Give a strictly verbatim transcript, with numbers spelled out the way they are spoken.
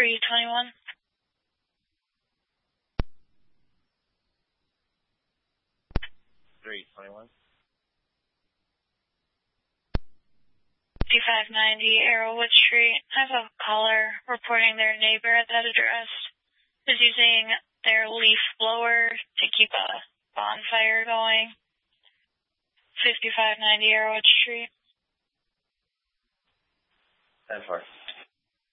three twenty-one. three twenty-one. fifty-five ninety Arrowwood Street. I have a caller reporting their neighbor at that address is using their leaf blower to keep a bonfire going. fifty-five ninety Arrowwood Street. ten four.